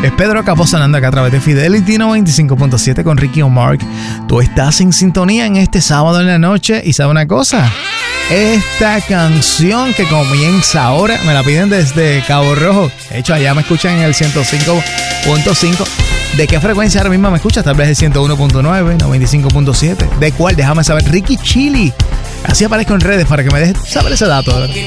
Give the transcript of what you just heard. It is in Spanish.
Es Pedro Capó sonando acá a través de Fidelity 95.7 con Ricky O'Mark. Tú estás en sintonía en este sábado en la noche. Y ¿sabe una cosa? Esta canción que comienza ahora me la piden desde Cabo Rojo. De hecho, allá me escuchan en el 105.5. ¿De qué frecuencia ahora mismo me escuchas? Tal vez el 101.9, 95.7. ¿De cuál? Déjame saber. Ricky Chili. Así aparezco en redes para que me dejes saber ese dato, ¿verdad?